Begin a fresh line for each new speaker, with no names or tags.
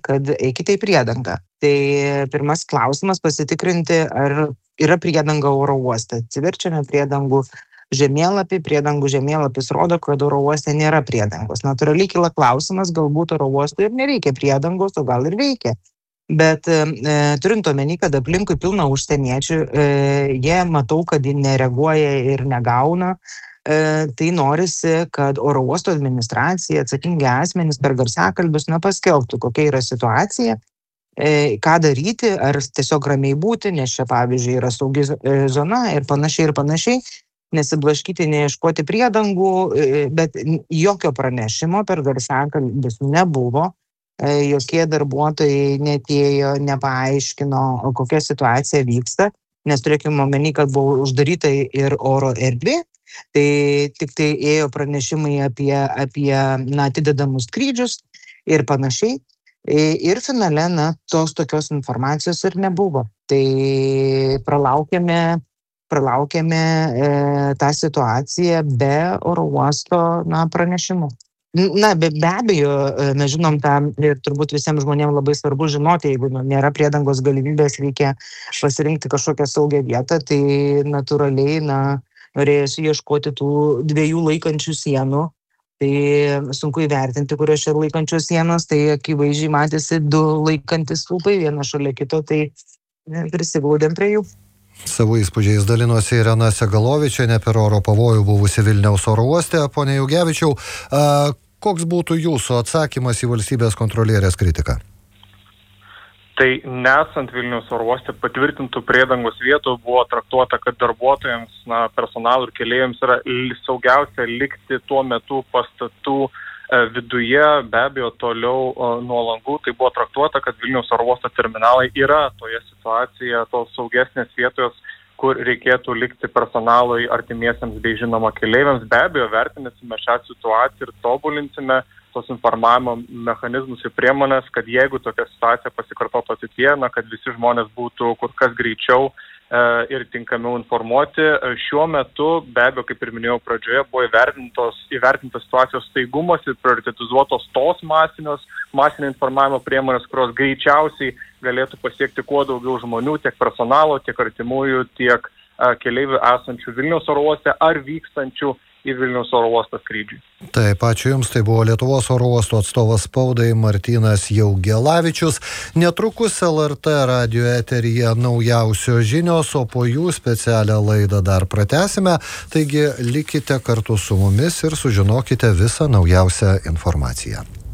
kad eikite į priedangą. Tai pirmas klausimas pasitikrinti, ar yra priedanga oro uoste. Atsiverčiame priedangų žemėlapį, priedangų žemėlapis rodo, kad oro uoste nėra priedangos. Natūraliai kyla klausimas, galbūt oro uoste ir nereikia priedangos, o gal ir reikia. Bet turint omeny, kad aplinkui pilna užsieniečių, jie matau, kad jie nereaguoja ir negauna, tai norisi, kad oro uosto administracija, atsakingi asmenys per garsiakalbius paskelbtų, kokia yra situacija, ką daryti, ar tiesiog ramiai būti, nes čia pavyzdžiui yra saugi zona ir panašiai, nesiblaškyti, neieškoti priedangų, bet jokio pranešimo per garsiakalbius nebuvo. Jokie darbuotojai netėjo, nepaaiškino, kokia situacija vyksta, nes turėkime omeny, kad buvo uždaryta ir oro erdvė, tai tik tai ėjo pranešimai apie atidedamus skrydžius ir panašiai. Ir finale, tos tokios informacijos ir nebuvo. Tai pralaukėme tą situaciją be oro uosto pranešimų. Be abejo, mes žinom tą ir turbūt visiems žmonėms labai svarbu žinoti, jeigu nėra priedangos galimybės, reikia pasirinkti kažkokią saugią vietą, tai natūraliai norėjusi ieškoti tų 2 laikančių sienų, tai sunku įvertinti, kurios čia laikančios sienos, tai akivaizdžiai matėsi 2 laikantis stulpai vienas šalia kito, tai prisiglaudėm prie jų.
Savo įspūdžiais dalinosi Irena Segalovičienė, per oro pavojų buvusi Vilniaus oro uoste. Pone Jaugevičiau, koks būtų jūsų atsakymas į valstybės kontrolierės kritiką?
Tai nesant Vilniaus oro uoste patvirtintų priedangos vietų buvo traktuota, kad darbuotojams, personalui ir keleiviams yra saugiausia likti tuo metu pastatų viduje, be abejo toliau nuo langų. Tai buvo traktuota, kad Vilniaus oro uosto terminalai yra toje situacijoje, tos saugesnės vietos, kur reikėtų likti personalui, artimiesiems bei žinoma keleiviams. Be abejo, vertinsime šią situaciją ir tobulinsime tos informavimo mechanizmus ir priemonės, kad jeigu tokia situacija pasikartotų ateityje, kad visi žmonės būtų kur kas greičiau ir tinkamiau informuoti. Šiuo metu, be abejo, kaip ir minėjau pradžioje, buvo įvertintos situacijos staigumas ir prioritetizuotos tos masinio informavimo priemonės, kurios greičiausiai galėtų pasiekti kuo daugiau žmonių, tiek personalo, tiek artimųjų, tiek keleivių esančių Vilniaus oro uoste ar vykstančių į Vilniaus oro uostą skrydžiui.
Taip, ačiū Jums. Tai buvo Lietuvos oro uosto atstovas spaudai Martynas Jaugelavičius. Netrukus LRT radijo eteryje naujausios žinios, o po jų specialią laidą dar pratęsime. Taigi likite kartu su mumis ir sužinokite visą naujausią informaciją.